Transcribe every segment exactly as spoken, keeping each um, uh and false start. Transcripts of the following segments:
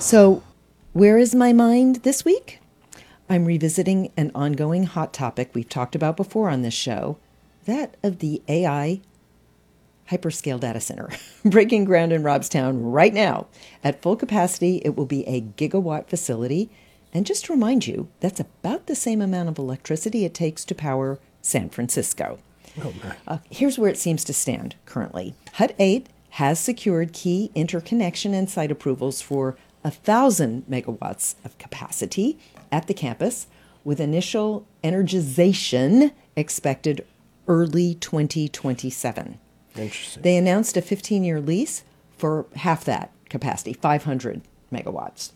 So, where is my mind this week? I'm revisiting an ongoing hot topic we've talked about before on this show, that of the A I hyperscale data center, breaking ground in Robstown right now. At full capacity, it will be a gigawatt facility. And just to remind you, that's about the same amount of electricity it takes to power San Francisco. Oh, my. Uh, here's where it seems to stand currently. Hut eight has secured key interconnection and site approvals for one thousand megawatts of capacity at the campus, with initial energization expected early twenty twenty-seven. Interesting. They announced a fifteen-year lease for half that capacity, five hundred megawatts,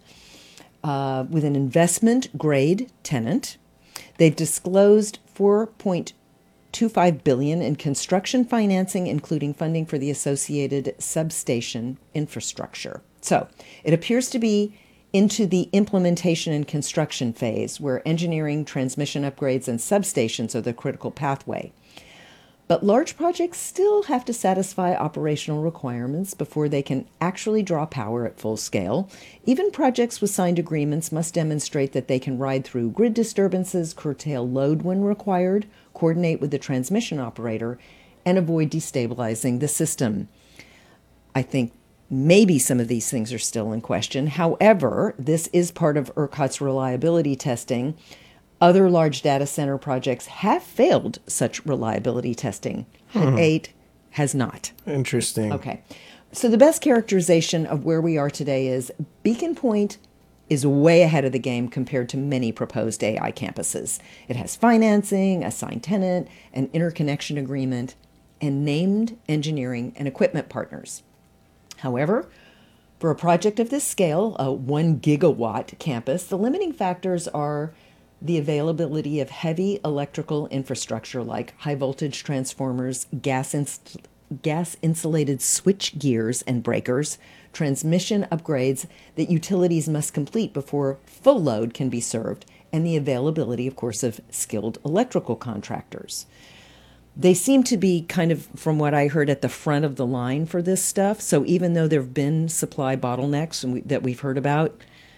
uh, with an investment-grade tenant. They've disclosed four point two five billion dollars in construction financing, including funding for the associated substation infrastructure. So it appears to be into the implementation and construction phase, where engineering, transmission upgrades, and substations are the critical pathway. But large projects still have to satisfy operational requirements before they can actually draw power at full scale. Even projects with signed agreements must demonstrate that they can ride through grid disturbances, curtail load when required, coordinate with the transmission operator, and avoid destabilizing the system. I think maybe some of these things are still in question. However, this is part of ERCOT's reliability testing. Other large data center projects have failed such reliability testing. Hut eight has not. Interesting. Okay. So the best characterization of where we are today is Beacon Point is way ahead of the game compared to many proposed A I campuses. It has financing, a signed tenant, an interconnection agreement, and named engineering and equipment partners. However, for a project of this scale, a one gigawatt campus, the limiting factors are the availability of heavy electrical infrastructure like high voltage transformers, gas, ins- gas insulated switch gears and breakers, transmission upgrades that utilities must complete before full load can be served, and the availability, of course, of skilled electrical contractors. They seem to be kind of, from what I heard, at the front of the line for this stuff. So even though there have been supply bottlenecks and we, that we've heard about,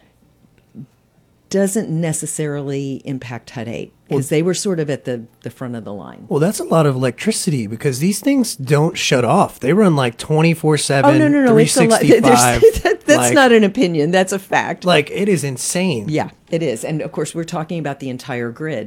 doesn't necessarily impact Hut eight because they were sort of at the, the front of the line. Well, that's a lot of electricity because these things don't shut off. They run like twenty-four seven, Oh, no, no, no. It's a lot. There's, That's like, not an opinion. That's a fact. Like, it is insane. Yeah, it is. And of course, we're talking about the entire grid.